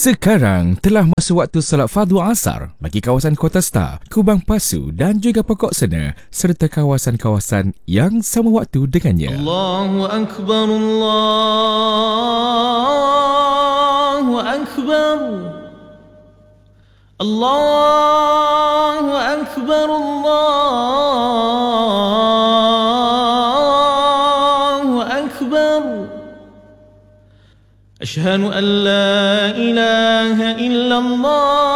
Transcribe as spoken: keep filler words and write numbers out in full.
Sekarang telah masuk waktu salat fardu asar bagi kawasan Kota Star, Kubang Pasu dan juga Pokok Sena serta kawasan-kawasan yang sama waktu dengannya. Allahu Akbar, Allahu Akbar, Allahu Akbar, Allahu Akbar. Asyhadu an la ilaha illallah